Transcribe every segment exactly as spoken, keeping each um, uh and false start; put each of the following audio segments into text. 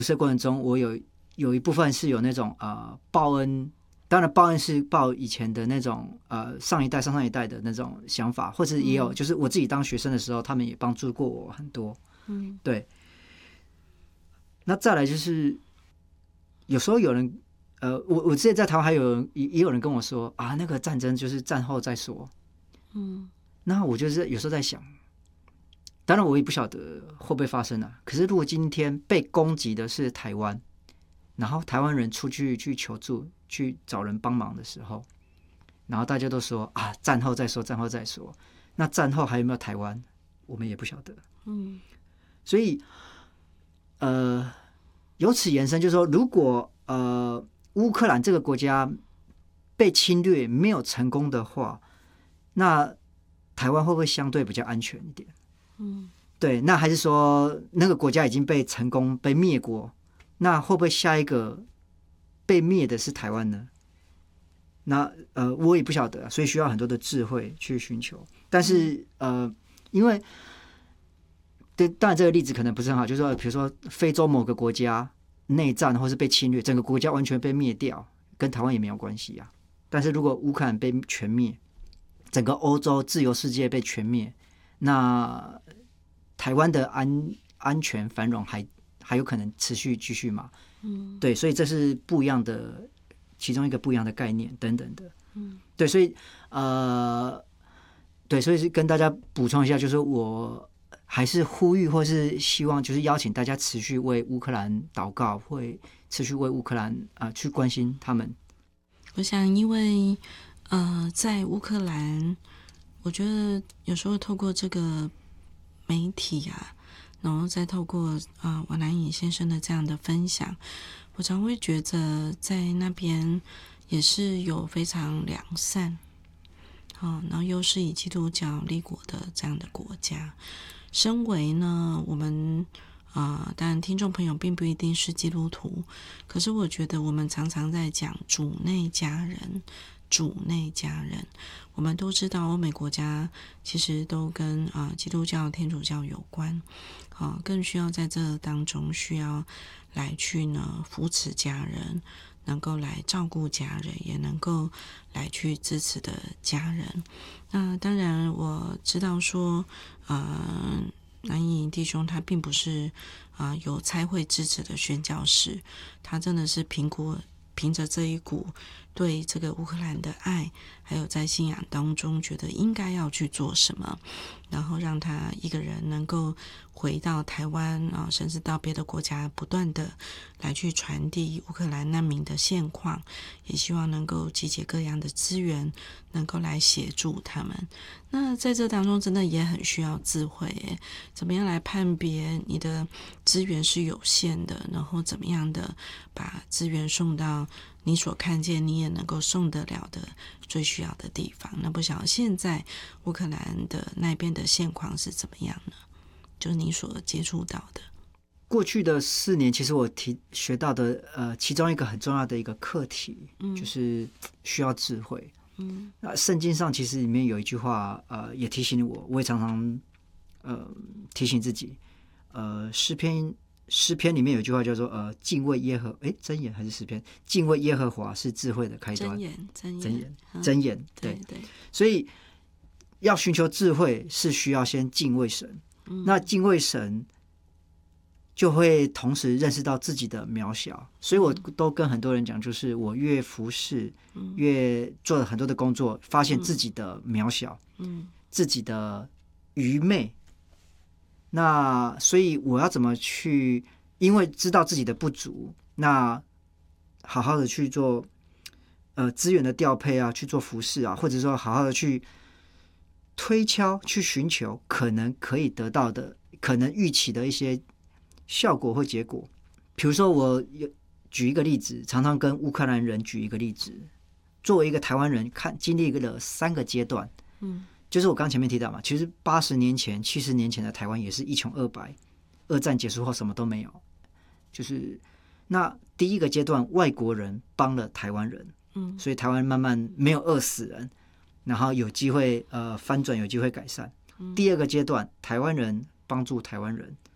射过程中，我有有一部分是有那种呃报恩，当然报恩是报以前的那种呃上一代上上一代的那种想法，或者也有、嗯、就是我自己当学生的时候，他们也帮助过我很多。嗯，对。那再来就是有时候有人呃，我我之前在台湾还有也也有人跟我说啊，那个战争就是战后再说。嗯，那我就是有时候在想。当然我也不晓得会不会发生啊，可是如果今天被攻击的是台湾，然后台湾人出去去求助去找人帮忙的时候，然后大家都说啊战后再说战后再说，那战后还有没有台湾我们也不晓得。嗯，所以呃由此延伸就是说，如果呃乌克兰这个国家被侵略没有成功的话，那台湾会不会相对比较安全一点？嗯，对，那还是说那个国家已经被成功被灭国，那会不会下一个被灭的是台湾呢？那呃，我也不晓得，所以需要很多的智慧去寻求。但是呃，因为对，当然这个例子可能不是很好，就是说，比如说非洲某个国家内战或是被侵略，整个国家完全被灭掉，跟台湾也没有关系啊。但是如果乌克兰被全灭，整个欧洲自由世界被全灭，那台湾的安安全繁荣还还有可能持续继续吗？嗯，对，所以这是不一样的，其中一个不一样的概念等等的。嗯，对，所以呃，对，所以是跟大家补充一下，就是我还是呼吁或是希望，就是邀请大家持续为乌克兰祷告，会持续为乌克兰啊、呃、去关心他们。 我想，因为呃，在乌克兰。我觉得有时候透过这个媒体啊，然后再透过啊、呃、王南颖先生的这样的分享，我常会觉得在那边也是有非常良善，啊，然后又是以基督教立国的这样的国家。身为呢，我们啊、呃，当然听众朋友并不一定是基督徒，可是我觉得我们常常在讲主内家人。主内家人，我们都知道欧美国家其实都跟啊、呃、基督教、天主教有关，啊、呃，更需要在这当中需要来去呢扶持家人，能够来照顾家人，也能够来去支持的家人。那当然我知道说，呃，南颖弟兄他并不是啊、呃、有差会支持的宣教士，他真的是评估。凭着这一股对这个乌克兰的爱，还有在信仰当中觉得应该要去做什么，然后让他一个人能够回到台湾啊，甚至到别的国家，不断的来去传递乌克兰难民的现况，也希望能够集结各样的资源，能够来协助他们。那在这当中真的也很需要智慧耶，怎么样来判别你的资源是有限的，然后怎么样的把资源送到你所看见你也能够送得了的最需要的地方。那不晓得现在乌克兰的那边的现况是怎么样呢？就是你所接触到的。 过去的四年，其实我提学到的呃，其中一个很重要的一个课题，嗯、就是需要智慧。嗯，那圣经上其实里面有一句话，呃，也提醒我，我也常常呃提醒自己，呃，诗篇诗篇里面有一句话叫做呃，敬畏耶和，哎，箴言还是诗篇？敬畏耶和华是智慧的开端。 箴言，箴言， 箴言，箴言， 嗯、对对。 所以要寻求智慧，是需要先敬畏神。嗯、那敬畏神，就会同时认识到自己的渺小，所以我都跟很多人讲，就是我越服侍，嗯、越做了很多的工作，发现自己的渺小，嗯、自己的愚昧。那所以我要怎么去？因为知道自己的不足，那好好的去做，呃，资源的调配啊，去做服侍啊，或者说好好的去推敲、去寻求可能可以得到的、可能预期的一些效果或结果。比如说，我举一个例子，常常跟乌克兰人举一个例子。作为一个台湾人，看经历了三个阶段，嗯，就是我刚前面提到嘛，其实八十年前、七十年前的台湾也是一穷二白，二战结束后什么都没有。就是那第一个阶段，外国人帮了台湾人，嗯，所以台湾慢慢没有饿死人，然后有机会呃翻转，有机会改善。嗯、第二个阶段，台湾人帮助台湾人。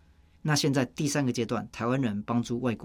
那现在第三个阶段，台湾人帮助外国